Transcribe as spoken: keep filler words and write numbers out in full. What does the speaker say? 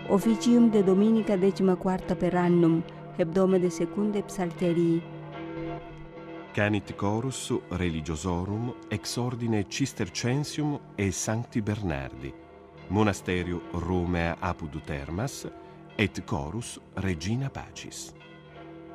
officium de dominica decima quarta per annum, hebdomade secunde psalterii. Canit chorus religiosorum ex ordine Cistercensium e Sancti Bernardi, monasterio Romea apud Termas, et chorus Regina Pacis.